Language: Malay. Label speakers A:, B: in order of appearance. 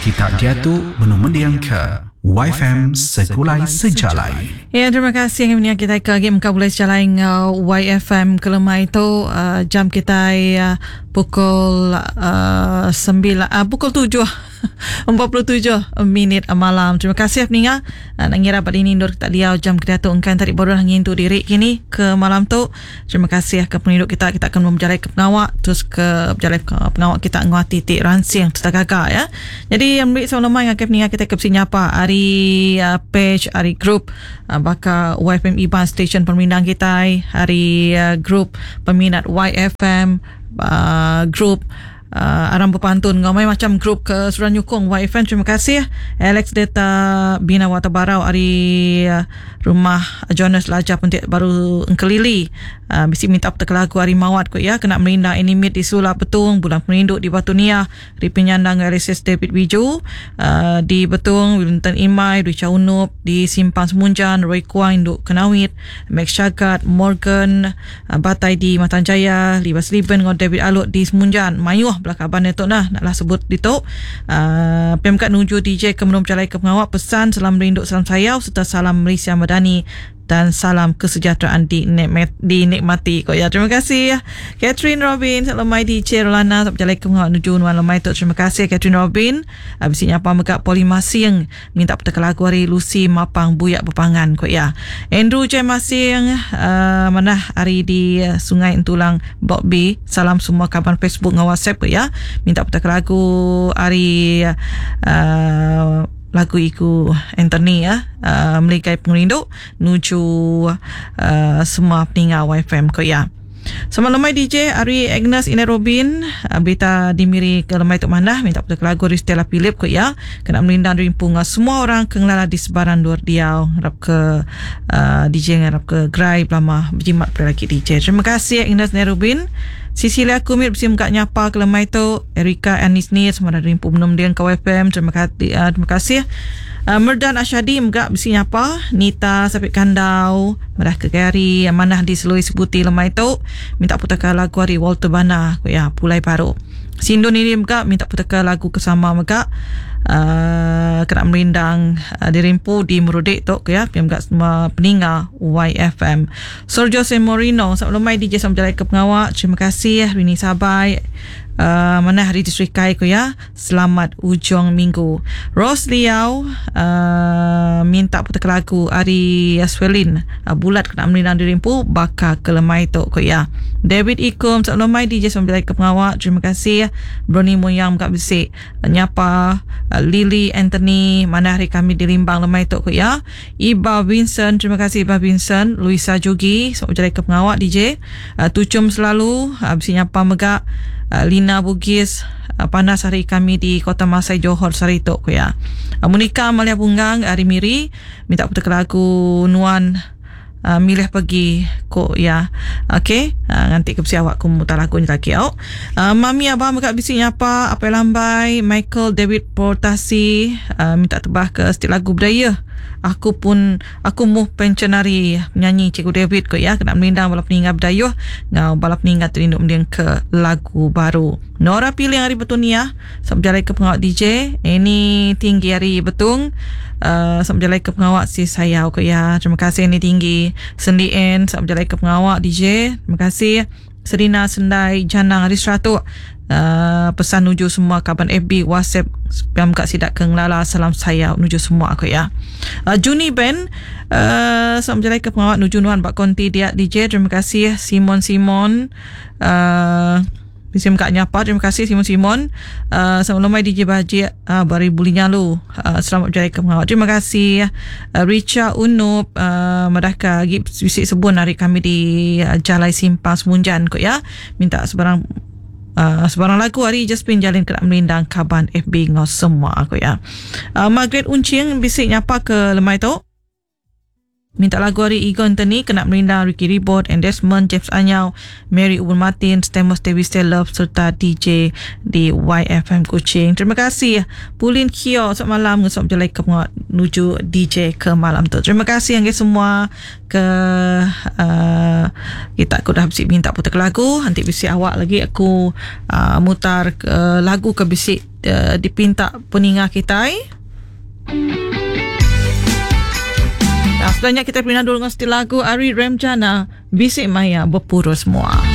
A: Kita jatuh menumediang ke YFM Sekulai Sejalai.
B: Ya, terima kasih yang kita ke game kabulai sejalai YFM kelemah itu jam kita pukul 47 minit malam. Terima kasih peningat nak ngira pada ini ndur kita liau jam kita tu engkan tadi baru ngin tu diri kini ke malam tu. Terima kasih ke penduduk kita akan memberjalai ke pengawak terus ke berjalai ke pengawak kita nguati titik ransi yang tergagak ya. Jadi yang beri selamat yang peningat kita ke siapa hari page hari group bakal YFM Iban station peminat kita hari group peminat YFM group Aram Berpantun ngamai macam grup ke Suran Nyukong YFM. Terima kasih Alex Data Bina Watabarau ari rumah Jonas Lajar Pentik baru engkelili bisi minta petek lagu hari mawat ko ya kena merindang animate di Sulap Betung bulan peninduk di Batu Niah di penyandang RSS David Wiju di Betung Wellington Imai Dwi Caunup di Simpang Semunjan Roy Kuang Induk Kenawit Max Syagat Morgan Batai di Matanjaya Libas Liban dengan David Alut di Semunjan Mayuh belakang abang netok naklah sebut ditok PMK nuju DJ ke menum calai ke pengawak pesan salam merinduk salam sayau serta salam Malaysia Madani dan salam kesejahteraan dinikmati kok ya. Terima kasih Catherine Robin salamai DJ Rolana tak berjalai ke pengawak nuju nuan lemai tu. Terima kasih Catherine Robin abisnya apa megak Polimasing minta petek lagu hari Lucy Mapang Buyak Berpangan kok ya. Andrew J Masing mana hari di Sungai Entulang Blok B salam semua kawan Facebook dengan WhatsApp kok ya minta petek lagu hari lagu iku Anthony ya melikai pengerinduk nuju semua peningat YFM ko ya. Sama lemai DJ Ari Agnes Ina Robin Beta Dimiri ke lemai tok mandah minta petek lagu Ristela Philip ko ya kena melindang rimpung semua orang kengelala di sebaran luar diau harap ke DJ harap ke Grai lama berjimat lagi DJ. Terima kasih Agnes Ina Robin. Sisilia Kumit bersih muka nyapa ke lemai tu Erika Anisni semua dari rimpung menum dia ke YFM. Terima kasih Merdan Asyadi megak besi nyapa Nita Sapit Kandau Merah Kegari Amanah di Selui Sebuti lemai tu minta putaka lagu hari Walter Bana ya Pulai Baru Sindun ini megak minta putaka lagu kesama megak kena merindang dirimpu di Merudik tu ya megak semua peningat YFM. Sir Jose Morino sebelum mai DJ sama jalan ke pengawak. Terima kasih Rini Sabai mana hari distrikai ko ya. Selamat ujung minggu. Rose Liao minta putar lagu Ari Aswelin bulat kena merindang dirimpu baka ke lemai tu ko ya. David Ikum sebelum mai DJ sama jalan ke pengawak. Terima kasih Brony Moyang kat besik nyapa Lily Anthony mana hari kami di Limbang lemai tu ko ya. Iba Vincent terima kasih Iba Vincent. Luisa Jogi sama jalan ke pengawak DJ. Tucum selalu habis nyapa megak Lina Bugis panas hari kami di Kota Masai Johor Sarito ko ya. Monika Malia Bunggang Ari Miri minta putar lagu Nuan milih pergi ko ya. Okey nanti ke awak ku mutar lagu ni lagi Mami abang megak bisi nyapa apa lambai Michael David Portasi minta tebah ke setiap lagu budaya. Aku mu pencenari nyanyi Cikgu David ko ya kena melindang balap peninggal berdayuh ngau balap peninggal terinduk mendiang ke lagu baru. Nora pilih hari Betunia sampai ke pengawak DJ ini tinggi hari Betung sampai ke pengawak si saya ko ya. Terima kasih ini tinggi Sendien sampai ke pengawak DJ. Terima kasih Serina Sendai Janang hari 100 pesan nuju semua kaban FB WhatsApp yang kat sidak kenglala salam saya nuju semua aku ya. Juni Ben sampai ke pengawak nuju nuan bak konti dia DJ. Terima kasih Simon bisa muka nyapa. Terima kasih Simon sebelum mai DJ Baji bari buli nyalu selamat berjaya ke pengawak. Terima kasih Richa Unup Madaka bisik sebun hari kami di Jalai Simpang Semunjan ko ya minta sebarang lagu hari Jaspin Jalin kena melindang kaban FB ngau semua aku ya. Margaret Uncing bisik nyapa ke lemai tu Minta lagu hari Egon Teni, Kena Merinda, Ricky Ribot, and Desmond, James Anyau, Mary Ubun Martin, Stamos Dewi Love serta DJ di YFM Kuching. Terima kasih Pulin Kio selamat malam ngesop jelai ke menuju DJ ke malam tu. Terima kasih yang semua ke kita aku dah bisik minta putar lagu. Nanti bisik awak lagi aku mutar lagu ke bisik dipinta peningat kita. Sebenarnya kita pindah dulu dengan stil lagu Ari Remjana, Bisik Maya Berpura Semua.